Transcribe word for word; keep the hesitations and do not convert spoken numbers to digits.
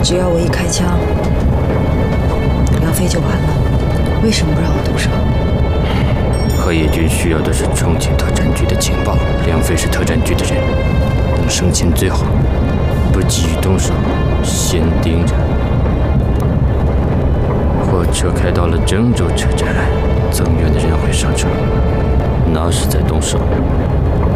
只要我一开枪，梁飞就完了。为什么不让我动手？ 河野君需要的是重庆特战局的情报，梁飞是特战局的人，能生擒最好，不急于动手，先盯着。火车开到了郑州车站，增援的人会上车，那时再动手。